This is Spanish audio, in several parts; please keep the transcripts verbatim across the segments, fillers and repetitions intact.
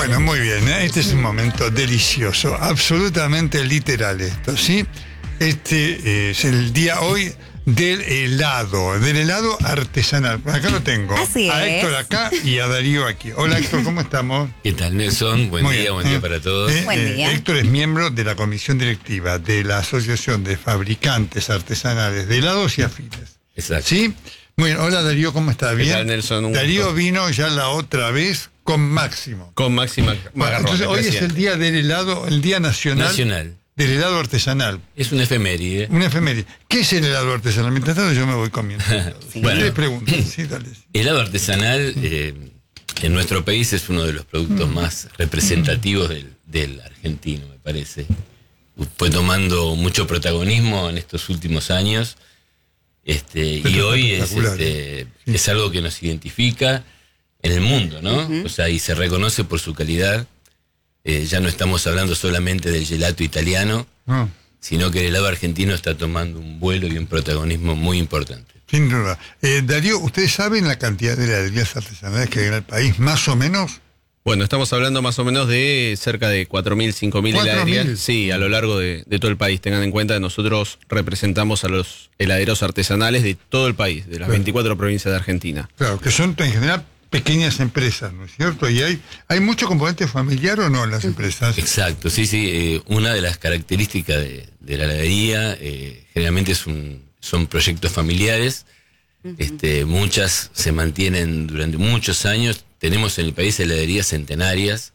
Bueno, muy bien, ¿eh? Este es un momento delicioso, absolutamente literal esto, ¿sí? Este eh, es el día hoy del helado, del helado artesanal. Acá lo tengo. Así a es. Héctor acá y a Darío aquí. Hola Héctor, ¿cómo estamos? ¿Qué tal, Nelson? Buen Muy día, bien. buen día Eh, para todos. eh, Buen eh, día. Héctor es miembro de la comisión directiva de la Asociación de Fabricantes Artesanales de Helados y Afines. Exacto. ¿Sí? Muy bien. Hola Darío, ¿cómo está? ¿Qué ¿Bien? tal, Nelson? Un Darío gusto. vino ya la otra vez con Máximo. Con Máxima Bueno, Magarrón, entonces hoy es presidente. el día del helado, el día nacional, Nacional. del helado artesanal. Es una efeméride. Una efeméride. ¿Qué es el helado artesanal? Mientras tanto yo me voy comiendo. Sí. Bueno, Bueno. les pregunto. Sí, dale. El helado artesanal eh, en nuestro país es uno de los productos más representativos del, del argentino, me parece. Fue tomando mucho protagonismo en estos últimos años. Este, y hoy es, este, es algo que nos identifica en el mundo, ¿no? Uh-huh. O sea, y se reconoce por su calidad. Eh, ya no estamos hablando solamente del gelato italiano, No, sino que el helado argentino está tomando un vuelo y un protagonismo muy importante. sin duda. Eh, Darío, ¿ustedes saben la cantidad de heladerías artesanales que hay en el país? ¿Más o menos? Bueno, estamos hablando más o menos de cerca de cuatro mil, cinco mil heladerías. Sí, a lo largo de, de todo el país. Tengan en cuenta que nosotros representamos a los heladeros artesanales de todo el país, de las claro. veinticuatro provincias de Argentina. Claro, que son en general pequeñas empresas, ¿no es cierto? ¿Y hay, hay mucho componente familiar o no en las empresas? Exacto, sí, sí. Eh, una de las características de, de la heladería eh, generalmente es un, son proyectos familiares. Uh-huh. Este, muchas se mantienen durante muchos años. Tenemos en el país heladerías centenarias.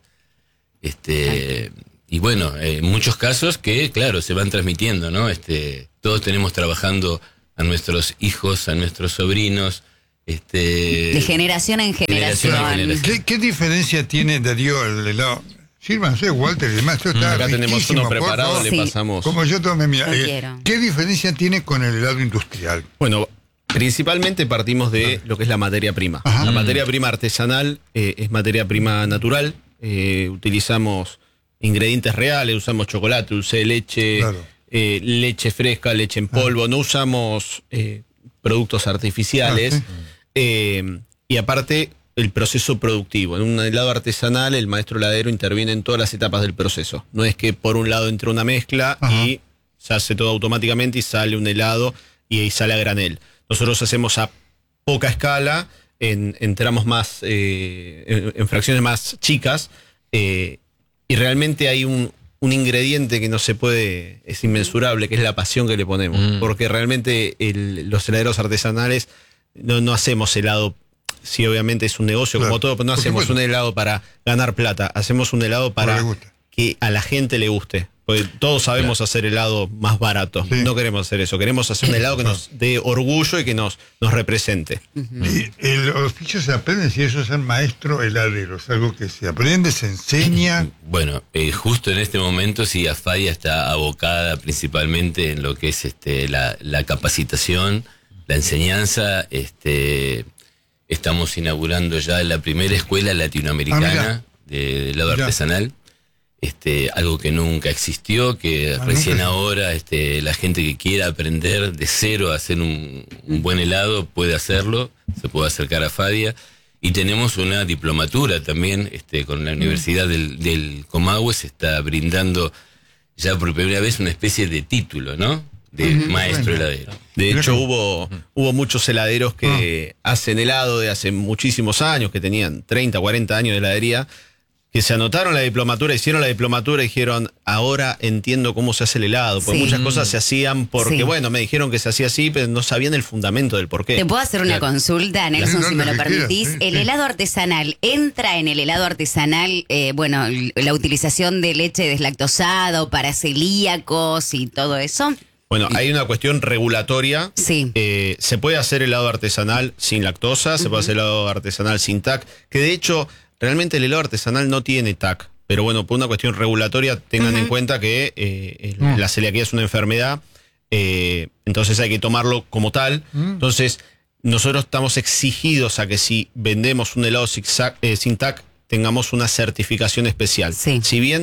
Este, y bueno, en muchos casos que, claro, se van transmitiendo, ¿no? Este, todos tenemos trabajando a nuestros hijos, a nuestros sobrinos. Este, de generación en generación. generación, en generación. ¿Qué, ¿Qué diferencia tiene, Darío, el helado? Sírvanse, Walter, y demás. Esto está Acá tenemos uno por preparado, favor. le Sí. pasamos. Como yo tomé, mira, Yo eh, quiero. ¿qué diferencia tiene con el helado industrial? Bueno, principalmente partimos de lo que es la materia prima. Ajá. La materia prima artesanal eh, es materia prima natural. Eh, utilizamos ingredientes reales, usamos chocolate, dulce de leche, Claro. eh, leche fresca, leche en polvo. Ah. No usamos eh, productos artificiales. Ah, sí. eh, y aparte, el proceso productivo. En un helado artesanal, el maestro heladero interviene en todas las etapas del proceso. No es que por un lado entre una mezcla Ajá. y se hace todo automáticamente y sale un helado y ahí sale a granel. Nosotros hacemos a poca escala, en, entramos más eh, en, en fracciones más chicas eh, y realmente hay un, un ingrediente que no se puede, es inmensurable, que es la pasión que le ponemos. Mm. Porque realmente el, los heladeros artesanales no, no hacemos helado, sí obviamente es un negocio claro. como todo, pero no Por hacemos supuesto. un helado para ganar plata, hacemos un helado para que a la gente le guste. Porque todos sabemos claro. hacer helado más barato. Sí. No queremos hacer eso. Queremos hacer un helado que nos dé orgullo y que nos, nos represente. Uh-huh. Y el oficio se aprende, si eso es ser maestro heladero. Es algo que se aprende, se enseña. Bueno, eh, justo en este momento sí, Afadia está abocada principalmente en lo que es este la, la capacitación, la enseñanza. Este, estamos inaugurando ya la primera escuela latinoamericana ah, de, de helado mirá. artesanal. Este, algo que nunca existió, que ah, recién nunca. ahora este, la gente que quiera aprender de cero a hacer un, un buen helado puede hacerlo, se puede acercar a Fadia. Y tenemos una diplomatura también este, con la Universidad del, del Comahue, se está brindando ya por primera vez una especie de título, ¿no? De uh-huh. maestro heladero. De hecho, hubo, hubo muchos heladeros que uh-huh. hacen helado de hace muchísimos años, que tenían treinta, cuarenta años de heladería, que se anotaron la diplomatura, hicieron la diplomatura y dijeron, ahora entiendo cómo se hace el helado. Porque sí. muchas cosas se hacían porque, sí. bueno, me dijeron que se hacía así, pero no sabían el fundamento del porqué. ¿Te puedo hacer una claro. consulta, Nelson, claro. si me lo permitís? Sí, el sí. helado artesanal, ¿entra en el helado artesanal, eh, bueno, la utilización de leche deslactosada o para celíacos y todo eso? Bueno, hay una cuestión regulatoria. Sí. Eh, se puede hacer helado artesanal sin lactosa, uh-huh. se puede hacer helado artesanal sin T A C, que de hecho... Realmente el helado artesanal no tiene T A C, pero bueno, por una cuestión regulatoria tengan uh-huh. en cuenta que eh, el, uh-huh. la celiaquía es una enfermedad, eh, entonces hay que tomarlo como tal. Uh-huh. Entonces, nosotros estamos exigidos a que si vendemos un helado sin, eh, sin T A C, tengamos una certificación especial. Sí. Si bien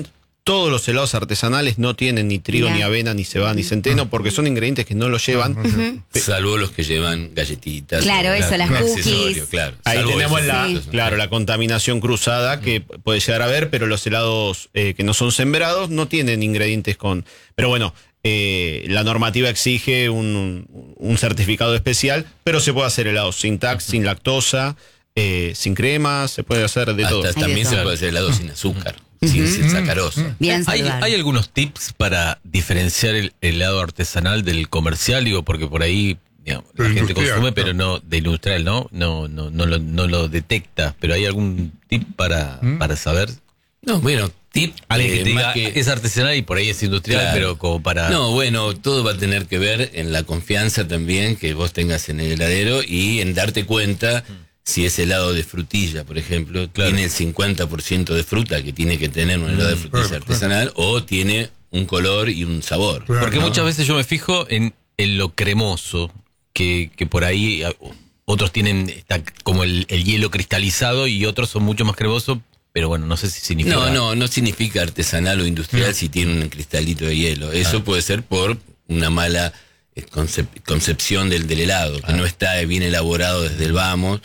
todos los helados artesanales no tienen ni trigo, Mirá. ni avena, ni cebada, ni centeno, porque son ingredientes que no lo llevan. Ujú. Salvo los que llevan galletitas. Claro, o eso, las accesorios, cookies. Claro. Ahí Salvo tenemos esos la, productos, ¿no? claro, la contaminación cruzada que puede llegar a haber, pero los helados eh, que no son sembrados no tienen ingredientes con... Pero bueno, eh, la normativa exige un, un certificado especial, pero se puede hacer helado sin tax, sin lactosa, eh, sin crema, se puede hacer de Hasta todo. Hay de también se todo. puede hacer helado sin azúcar, sin, sin sacarosa. Bien ¿Hay, saludable. hay algunos tips para diferenciar el helado artesanal del comercial? Digo, porque por ahí digamos, la Pero gente industrial, consume, ¿no? pero no del industrial, ¿no? No, no, no, lo, no lo detecta. Pero ¿hay algún tip para, para saber? No, bueno, tip. Alguien que eh, te diga, más que- es artesanal y por ahí es industrial, Claro. pero como para... No, bueno, todo va a tener que ver en la confianza también que vos tengas en el heladero y en darte cuenta si es helado de frutilla, por ejemplo, Claro. tiene el cincuenta por ciento de fruta que tiene que tener un helado de frutilla claro, artesanal o tiene un color y un sabor. Claro. Porque no. muchas veces yo me fijo en, en lo cremoso, que, que por ahí a- otros tienen está como el, el hielo cristalizado y otros son mucho más cremosos, pero bueno, no sé si significa... No, no, no significa artesanal o industrial si tiene un cristalito de hielo. Eso puede ser por una mala eh, concep- concepción del, del helado, que no está bien elaborado desde el vamos.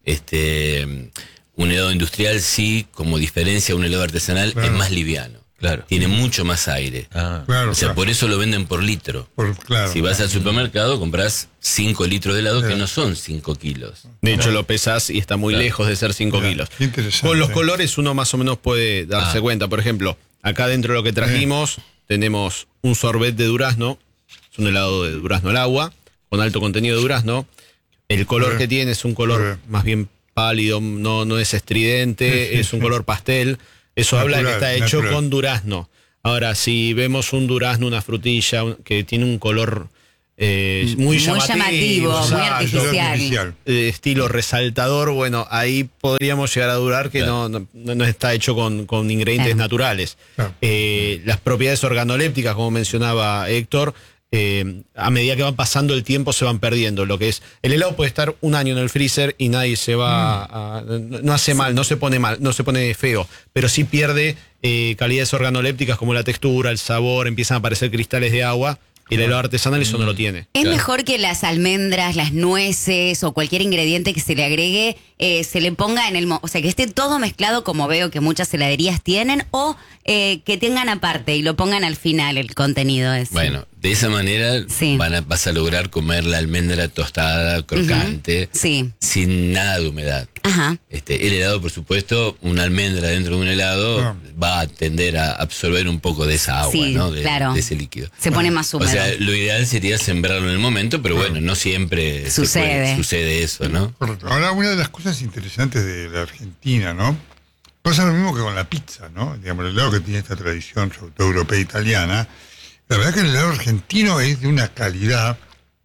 Este, un helado industrial sí, como diferencia a un helado artesanal, Claro. es más liviano. Claro. Tiene mucho más aire. Ah. Claro, O sea, claro. por eso lo venden por litro. Por- claro, Si vas claro. al supermercado, compras cinco litros de helado que Claro. no son cinco kilos. De hecho, lo pesás y está muy Claro. lejos de ser cinco Claro, kilos. qué interesante. Con los colores uno más o menos puede darse Ah. cuenta. Por ejemplo, acá dentro de lo que trajimos tenemos un sorbet de durazno, es un helado de durazno al agua, con alto contenido de durazno. El color Sí. que tiene es un color Sí. más bien pálido, no, no es estridente, Sí, sí, es un sí. color pastel. Eso habla de que Natural, está hecho natural. con durazno. Ahora, si vemos un durazno, una frutilla un- que tiene un color eh, muy, Muy llamativo, muy exacto, artificial. artificial. de estilo resaltador, bueno, ahí podríamos llegar a dudar que Claro. no, no, no está hecho con, con ingredientes Claro. naturales. Claro. Eh, las propiedades organolépticas, como mencionaba Héctor, eh, a medida que van pasando el tiempo se van perdiendo. Lo que es, el helado puede estar un año en el freezer y nadie se va a, no, no hace mal, no se pone mal, no se pone feo, pero sí pierde eh, calidades organolépticas como la textura, el sabor, empiezan a aparecer cristales de agua. Y el helado artesanal eso no lo tiene. ¿Es Claro. mejor que las almendras, las nueces o cualquier ingrediente que se le agregue, eh, se le ponga en el... mo- O sea, que esté todo mezclado como veo que muchas heladerías tienen o eh, que tengan aparte y lo pongan al final el contenido ese? Bueno, de esa manera Sí. van a- vas a lograr comer la almendra tostada, crocante, Sí. sin nada de humedad. Ajá. Este, el helado, por supuesto, una almendra dentro de un helado Ah. va a tender a absorber un poco de esa agua, Sí, ¿no? De, claro. de ese líquido. Se pone más O húmedo. sea, lo ideal sería sembrarlo en el momento, pero bueno, no siempre se Sucede. puede- sucede eso, ¿no? Correcto. Ahora, una de las cosas interesantes de la Argentina, ¿no? Pasa lo mismo que con la pizza, ¿no? Digamos, el helado que tiene esta tradición, sobre todo europea e italiana. La verdad que el helado argentino es de una calidad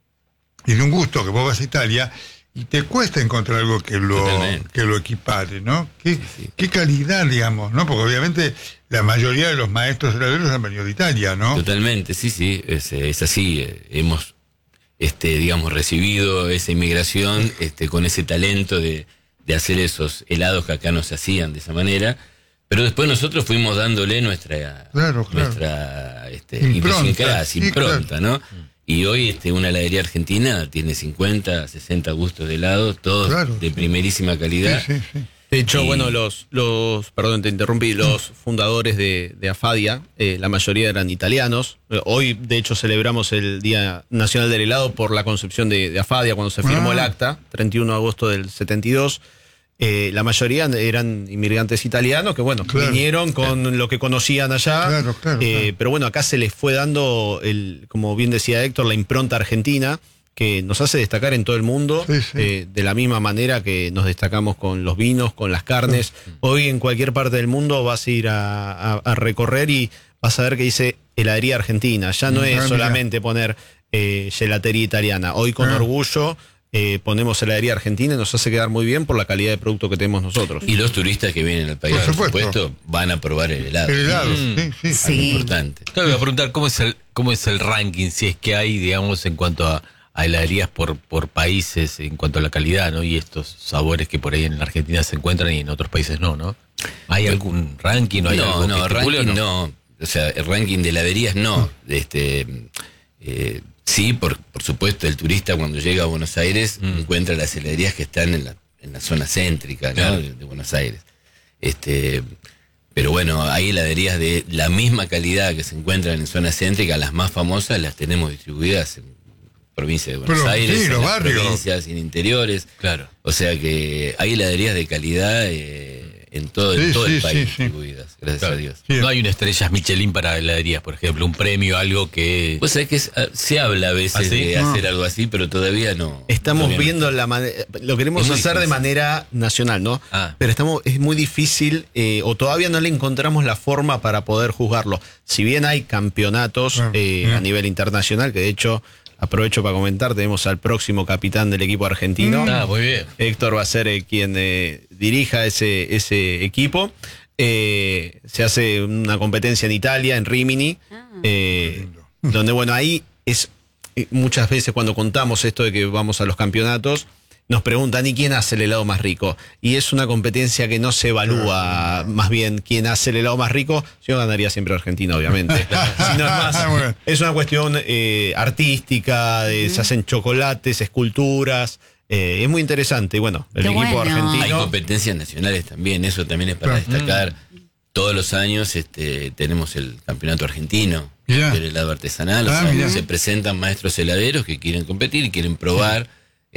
y de un gusto que vos vas a Italia y te cuesta encontrar algo que lo, Totalmente. que lo equipare, ¿no? ¿Qué, qué calidad, digamos, ¿no? Porque obviamente la mayoría de los maestros heladeros han venido de Italia, ¿no? Totalmente, sí, sí, es, es así. eh, Hemos, este, digamos, recibido esa inmigración este, con ese talento de, de hacer esos helados que acá no se hacían de esa manera. Pero después nosotros fuimos dándole nuestra, Claro, claro. nuestra este, Impronta, idiosincrasia, sí, impronta, ¿no? Y hoy este, una heladería argentina tiene cincuenta, sesenta gustos de helado, todos Claro, de sí. primerísima calidad. Sí, sí, sí. De hecho, Y- bueno, los, los, perdón, te interrumpí, los fundadores de, de Afadia, eh, la mayoría eran italianos. Eh, Hoy, de hecho, celebramos el Día Nacional del Helado por la concepción de, de Afadia, cuando se firmó Ah. el acta, treinta y uno de agosto del setenta y dos. Eh, la mayoría eran inmigrantes italianos que, bueno, Claro. vinieron con lo que conocían allá. Claro, claro, Eh, claro. Pero bueno, acá se les fue dando, el, como bien decía Héctor, la impronta argentina, que nos hace destacar en todo el mundo, Sí, sí. eh, de la misma manera que nos destacamos con los vinos, con las carnes. Hoy en cualquier parte del mundo vas a ir a, a- a recorrer y vas a ver que dice heladería argentina. Ya no Ah, es mira. solamente poner eh, gelatería italiana. Hoy con Ah. orgullo eh, ponemos heladería argentina y nos hace quedar muy bien por la calidad de producto que tenemos nosotros. Y los turistas que vienen al país, Por por supuesto. supuesto, van a probar el helado. El helado, Mm. sí, sí. Sí. Algo importante. Claro, voy a preguntar cómo es el cómo es el ranking, si es que hay, digamos, en cuanto a, a heladerías por, por países, en cuanto a la calidad, ¿no? Y estos sabores que por ahí en la Argentina se encuentran y en otros países no, ¿no? ¿Hay algún ranking o hay No, algo no, que estipule o ranking no. o sea, el ranking de heladerías no. Este, eh, sí, por, por supuesto, el turista cuando llega a Buenos Aires mm. encuentra las heladerías que están en la, en la zona céntrica, ¿no? Claro. de, de Buenos Aires. Este, pero bueno, hay heladerías de la misma calidad que se encuentran en zona céntrica, las más famosas las tenemos distribuidas en provincia de Buenos pero, Aires, sí, en los las barrios. provincias, en interiores. Claro. O sea que hay heladerías de calidad eh, en todo, Sí, en todo sí, el país sí, sí. distribuidas, gracias Claro. a Dios. Sí. No hay una estrella Michelin para heladerías, por ejemplo, un premio, algo que... Pues sabés que es- se habla a veces ¿Ah, sí? de No. hacer algo así, pero todavía no. Estamos todavía no. viendo la manera, lo queremos Es muy hacer de difícil. manera nacional, ¿no? Ah. Pero estamos, es muy difícil, eh, o todavía no le encontramos la forma para poder juzgarlo. Si bien hay campeonatos Ah, eh, ah. a nivel internacional, que de hecho, aprovecho para comentar, tenemos al próximo capitán del equipo argentino. Ah, muy bien. Héctor va a ser eh, quien eh, dirija ese, ese equipo. Eh, se hace una competencia en Italia, en Rimini, eh, donde, bueno, ahí es eh, muchas veces cuando contamos esto de que vamos a los campeonatos, nos preguntan, ¿y quién hace el helado más rico? Y es una competencia que no se evalúa más bien quién hace el helado más rico. Yo ganaría siempre Argentina, obviamente. Si no es más, Bueno. es una cuestión eh, artística, de, se hacen chocolates, esculturas. eh, es muy interesante. Y bueno, el Qué equipo bueno. argentino... Hay competencias nacionales también, eso también es para Claro. destacar. Todos los años este, tenemos el campeonato argentino Mirá. del helado artesanal. O Ah, sea, mirá. se presentan maestros heladeros que quieren competir y quieren probar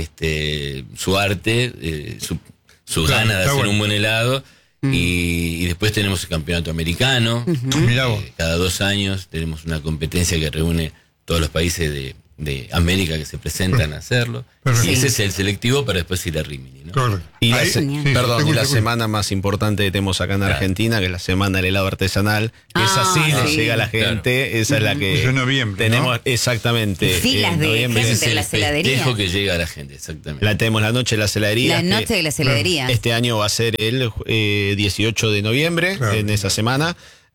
este, su arte, eh, su, su Claro, gana de está hacer bueno. un buen helado. Y, y después tenemos el campeonato americano. Mirá vos. Eh, cada dos años tenemos una competencia que reúne todos los países de, de América que se presentan a hacerlo. Perfecto. Y ese es el selectivo para después ir a Rimini, ¿no? Correcto. Y la, Ahí- se- sí, perdón, te y escucho, la te escucho. semana más importante que tenemos acá en Claro. Argentina, que es la semana del helado artesanal, que Ah, esa sí le sí. llega a la gente, esa es la que Es en noviembre, tenemos ¿no? exactamente. Filas en de noviembre. gente Ese es en el las heladerías. festejo que llega a la gente, exactamente. La tenemos la noche de las heladerías. La que noche de las heladerías. Este año va a ser el eh, dieciocho de noviembre, Claro. en esa semana.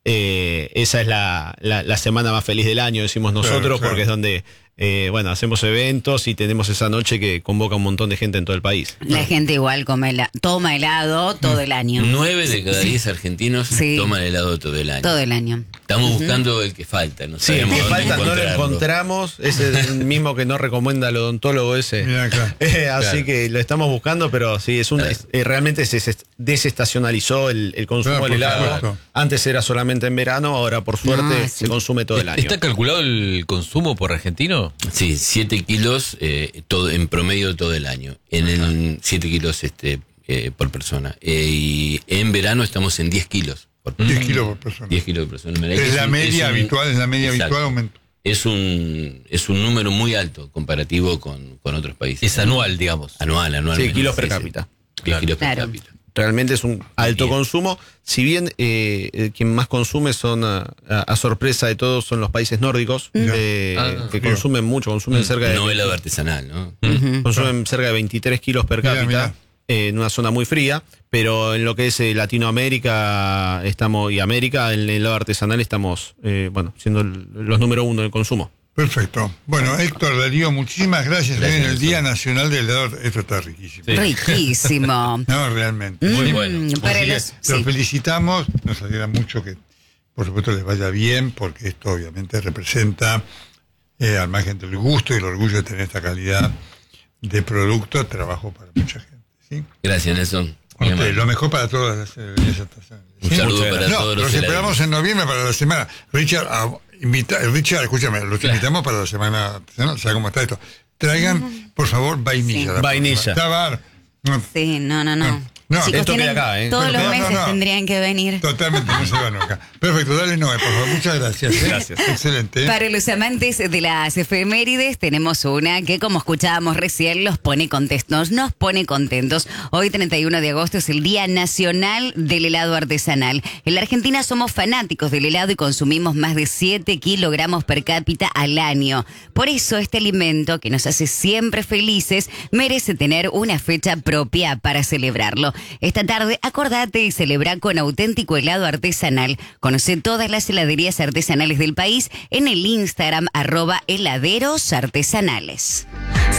Eh, esa es la, la, la semana más feliz del año, decimos nosotros, Claro, claro. porque es donde eh, bueno, hacemos eventos y tenemos esa noche que convoca un montón de gente en todo el país. La gente igual come hela- toma helado todo el año. Nueve de cada diez argentinos Sí. toman helado todo el año. Todo el año. Estamos buscando el que falta, no Sí, el sabemos que dónde falta no lo encontrarlo. encontramos, es el mismo que nos recomienda el odontólogo ese. Mirá, claro. Eh, así Claro. que lo estamos buscando, pero sí, es un Claro. es- eh, realmente se se desestacionalizó el, el consumo Claro, del por helado. supuesto. Antes era solamente en verano, ahora por suerte Ah, sí. se consume todo el año. ¿Está calculado el consumo por argentino? Sí, siete kilos eh, todo, en promedio todo el año. En el siete kilos este, eh, por persona. Eh, y en verano estamos en diez kilos por persona. diez kilos por persona. diez kilos por persona. Es la un- media un- habitual, es la media Exacto. habitual aumento. Es un, es un número muy alto comparativo con, con otros países. Es anual, digamos. Anual, anual. Sí, kilos per cápita. diez kilos per Claro. cápita. Realmente es un alto Bien. consumo. Si bien eh, eh, quien más consume son, a, a- a sorpresa de todos, son los países nórdicos, eh, Ah, que bien. consumen mucho, consumen cerca de... No helado artesanal, ¿no? Consumen cerca de veintitrés kilos per Mirá, cápita mirá. eh, en una zona muy fría, pero en lo que es eh, Latinoamérica estamos y América, en el helado artesanal estamos, eh, bueno, siendo el- los número uno en consumo. Perfecto. Bueno, Héctor Darío, muchísimas gracias. Gracias, en el Nelson. Día Nacional del Helado. Esto está riquísimo. Sí. Riquísimo. No, realmente. Muy Mm, bueno. Para Así que los, los sí. felicitamos, nos alegra mucho que, por supuesto, les vaya bien, porque esto obviamente representa, eh, al margen del gusto y el orgullo de tener esta calidad de producto, trabajo para mucha gente. ¿sí? Gracias, Nelson. Muy Ok, amable. lo mejor para todas las heladerías artesanales. Un ¿sí? saludo Muchas para No, todos los los esperamos heladeros. en noviembre para la semana. Richard, ah, invita, Richard, escúchame, los Claro. invitamos para la semana artesanal. ¿Sabes cómo está esto? Traigan, por favor, vainilla. Sí. la Vainilla. próxima. Tabar. No, Sí, no, no, no. No, Chicos, esto queda tienen- acá, ¿eh? todos Bueno, los no, no, meses no. tendrían que venir. Totalmente, no se va nunca. Perfecto, dale Noé, por favor. Muchas gracias. ¿eh? Gracias. Excelente. ¿eh? Para los amantes de las efemérides tenemos una que, como escuchábamos recién, los pone contentos, nos pone contentos. Hoy, treinta y uno de agosto, es el Día Nacional del Helado Artesanal. En la Argentina somos fanáticos del helado y consumimos más de siete kilogramos per cápita al año. Por eso este alimento, que nos hace siempre felices, merece tener una fecha propia para celebrarlo. Esta tarde, acordate y celebra con auténtico helado artesanal. Conoce todas las heladerías artesanales del país en el Instagram arroba heladeros artesanales.